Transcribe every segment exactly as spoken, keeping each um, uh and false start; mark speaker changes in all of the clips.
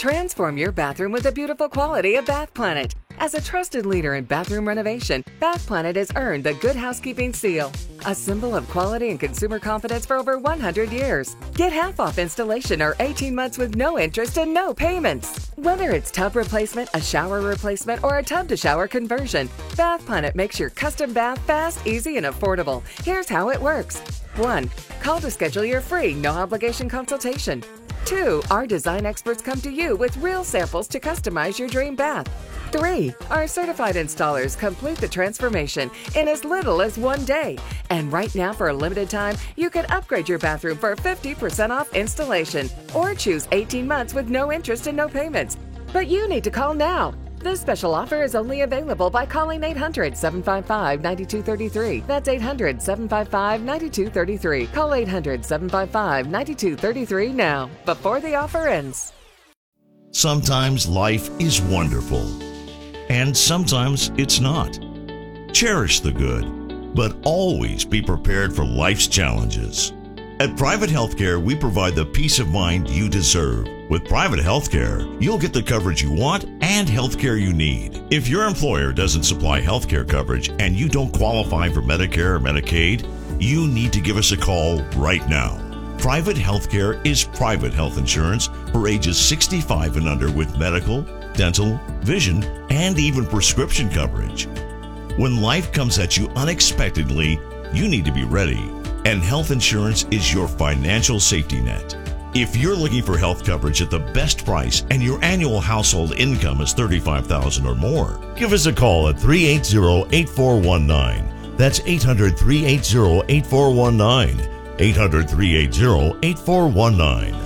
Speaker 1: Transform your bathroom with the beautiful quality of Bath Planet. As a trusted leader in bathroom renovation, Bath Planet has earned the Good Housekeeping seal, a symbol of quality and consumer confidence for over one hundred years. Get half off installation or eighteen months with no interest and no payments. Whether it's tub replacement, a shower replacement, or a tub-to-shower conversion, Bath Planet makes your custom bath fast, easy, and affordable. Here's how it works. one. Call to schedule your free, no-obligation consultation. two. Our design experts come to you with real samples to customize your dream bath. three. Our certified installers complete the transformation in as little as one day. And right now, for a limited time, you can upgrade your bathroom for fifty percent off installation or choose eighteen months with no interest and no payments. But you need to call now. This special offer is only available by calling eight hundred, seven five five, nine two three three. That's eight hundred, seven five five, nine two three three. Call eight hundred, seven five five, nine two three three now, before the offer ends.
Speaker 2: Sometimes life is wonderful, and sometimes it's not. Cherish the good, but always be prepared for life's challenges. At Private Healthcare, we provide the peace of mind you deserve. With Private Healthcare, you'll get the coverage you want and healthcare you need. If your employer doesn't supply healthcare coverage and you don't qualify for Medicare or Medicaid, you need to give us a call right now. Private Healthcare is private health insurance for ages sixty-five and under with medical, dental, vision, and even prescription coverage. When life comes at you unexpectedly, you need to be ready. And health insurance is your financial safety net. If you're looking for health coverage at the best price and your annual household income is thirty-five thousand dollars or more, give us a call at three eight zero, eight four one nine. That's eight hundred, three eight zero, eight four one nine. eight hundred, three eight zero, eight four one nine.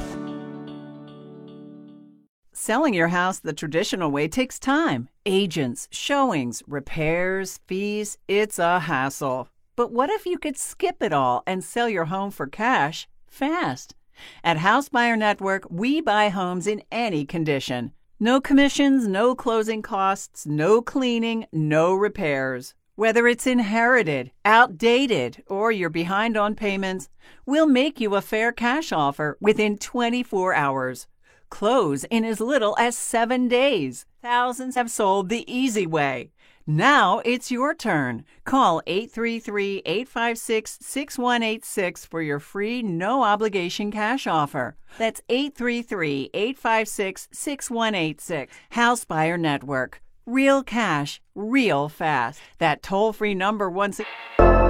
Speaker 3: Selling your house the traditional way takes time. Agents, showings, repairs, fees. It's a hassle. But what if you could skip it all and sell your home for cash fast? At House Buyer Network, we buy homes in any condition. No commissions, no closing costs, no cleaning, no repairs. Whether it's inherited, outdated, or you're behind on payments, we'll make you a fair cash offer within twenty-four hours. Close in as little as seven days. Thousands have sold the easy way. Now it's your turn. Call eight three three, eight five six, six one eight six for your free no-obligation cash offer. That's eight three three, eight five six, six one eight six. House Buyer Network. Real cash, real fast. That toll-free number once again.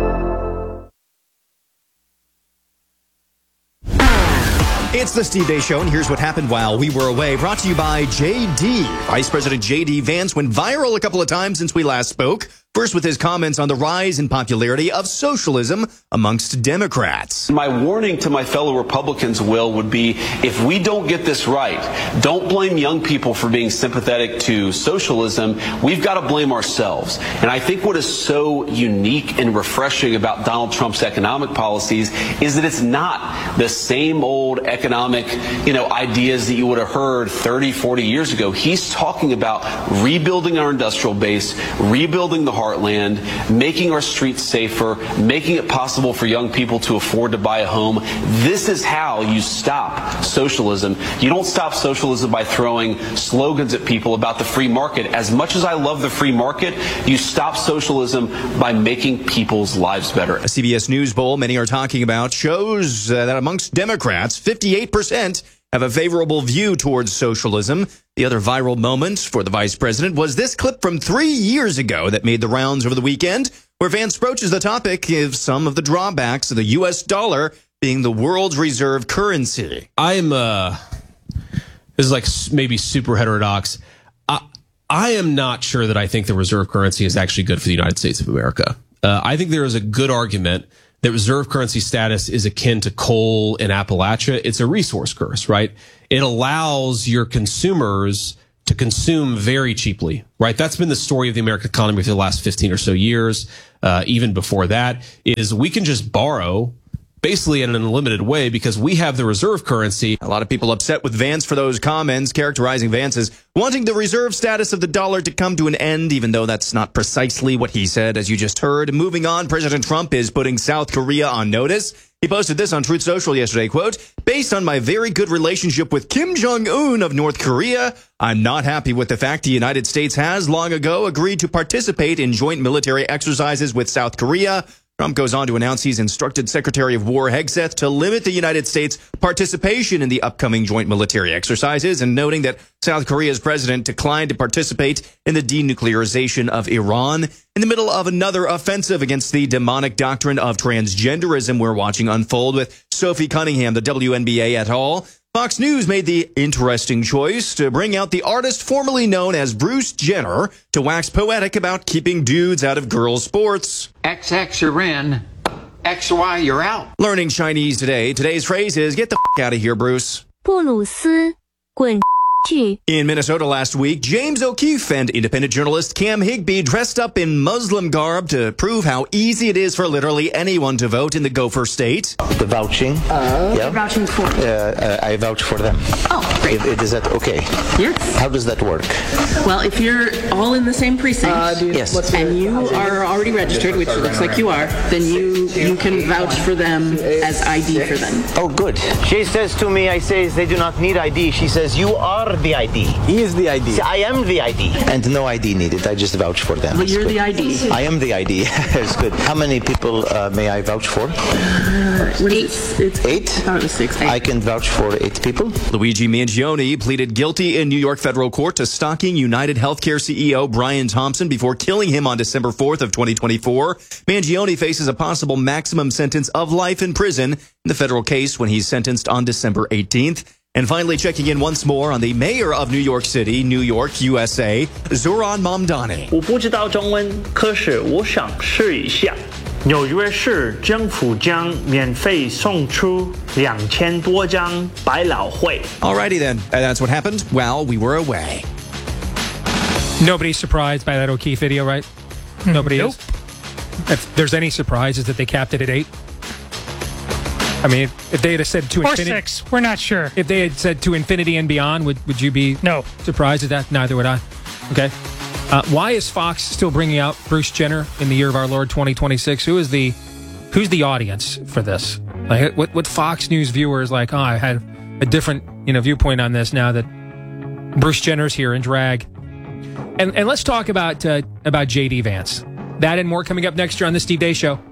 Speaker 4: It's the Steve Deace Show, and here's what happened while we were away. Brought to you by J D. Vice President J D. Vance went viral a couple of times since we last spoke. First with his comments on the rise in popularity of socialism amongst Democrats.
Speaker 5: My warning to my fellow Republicans, Will, would be if we don't get this right, don't blame young people for being sympathetic to socialism. We've got to blame ourselves. And I think what is so unique and refreshing about Donald Trump's economic policies is that it's not the same old economic, you know, ideas that you would have heard thirty, forty years ago. He's talking about rebuilding our industrial base, rebuilding the heartland, making our streets safer, making it possible for young people to afford to buy a home. This is how you stop socialism. You don't stop socialism by throwing slogans at people about the free market. As much as I love the free market, you stop socialism by making people's lives better.
Speaker 4: A C B S News poll many are talking about shows uh, that amongst Democrats, fifty-eight percent have a favorable view towards socialism. The other viral moment for the vice president was this clip from three years ago that made the rounds over the weekend, where Vance broaches the topic of some of the drawbacks of the U S dollar being the world's reserve currency.
Speaker 6: I'm, uh, this is like maybe super heterodox. I, I am not sure that I think the reserve currency is actually good for the United States of America. Uh, I think there is a good argument that reserve currency status is akin to coal in Appalachia. It's a resource curse, right? It allows your consumers to consume very cheaply, right? That's been the story of the American economy for the last fifteen or so years. Uh, even before that is we can just borrow basically in an unlimited way because we have the reserve currency.
Speaker 4: A lot of people upset with Vance for those comments, characterizing Vance as wanting the reserve status of the dollar to come to an end, even though that's not precisely what he said, as you just heard. Moving on, President Trump is putting South Korea on notice. He posted this on Truth Social yesterday, quote, "Based on my very good relationship with Kim Jong-un of North Korea, I'm not happy with the fact the United States has long ago agreed to participate in joint military exercises with South Korea." Trump goes on to announce he's instructed Secretary of War Hegseth to limit the United States' participation in the upcoming joint military exercises, and noting that South Korea's president declined to participate in the denuclearization of Iran. In the middle of another offensive against the demonic doctrine of transgenderism we're watching unfold with Sophie Cunningham, the W N B A et al., Fox News made the interesting choice to bring out the artist formerly known as Bruce Jenner to wax poetic about keeping dudes out of girls' sports.
Speaker 7: X X you're in, X Y you're out.
Speaker 4: Learning Chinese today. Today's phrase is, get the f*** out of here, Bruce.
Speaker 8: 布鲁斯，滚去。
Speaker 4: In Minnesota last week, James O'Keefe and independent journalist Cam Higbee dressed up in Muslim garb to prove how easy it is for literally anyone to vote in the Gopher State.
Speaker 9: The vouching.
Speaker 10: Uh,
Speaker 9: yeah.
Speaker 10: Vouching for?
Speaker 9: Uh, uh, I vouch for them.
Speaker 10: Oh, great.
Speaker 9: Is, is that okay?
Speaker 10: Yes.
Speaker 9: How does that work?
Speaker 10: Well, if you're all in the same precinct,
Speaker 9: Uh, yes.
Speaker 10: and you are already registered, which looks like you are, then you you can vouch for them as I D for them.
Speaker 9: Oh, good.
Speaker 11: She says to me, I say they do not need I D. She says, you are the I D.
Speaker 9: He is the I D.
Speaker 11: See, I am the I D.
Speaker 9: And no I D needed. I just vouch for them.
Speaker 10: Well,
Speaker 9: That's
Speaker 10: you're
Speaker 9: good.
Speaker 10: the I D.
Speaker 9: I am the I D. That's good. How many people uh, may I vouch for?
Speaker 10: Uh, eight. It's,
Speaker 9: Eight?
Speaker 10: I thought it was six. Eight.
Speaker 9: I can vouch for eight people.
Speaker 4: Luigi Mangione pleaded guilty in New York federal court to stalking United Healthcare C E O Brian Thompson before killing him on December fourth of twenty twenty-four. Mangione faces a possible maximum sentence of life in prison in the federal case when he's sentenced on December eighteenth. And finally, checking in once more on the mayor of New York City, New York, U S A, Zoran Mamdani.
Speaker 12: 我不知道中文，可是我想试一下。纽约市政府将免费送出两千多张百老汇。
Speaker 4: Alrighty then, and that's what happened while we were away.
Speaker 13: Nobody's surprised by that O'Keefe video, right? Nobody
Speaker 14: nope.
Speaker 13: is. If there's any surprises that they capped it at eight. I mean, if they had said to
Speaker 14: or
Speaker 13: infinity,
Speaker 14: six, we're not sure.
Speaker 13: If they had said to infinity and beyond, would would you be
Speaker 14: no
Speaker 13: surprised at that? Neither would I. Okay. Uh, why is Fox still bringing out Bruce Jenner in the year of our Lord twenty twenty-six? Who is the who's the audience for this? Like, what what Fox News viewers like? Oh, I had a different you know viewpoint on this now that Bruce Jenner's here in drag. And and let's talk about uh, about J D Vance. That and more coming up next year on the Steve Deace Show.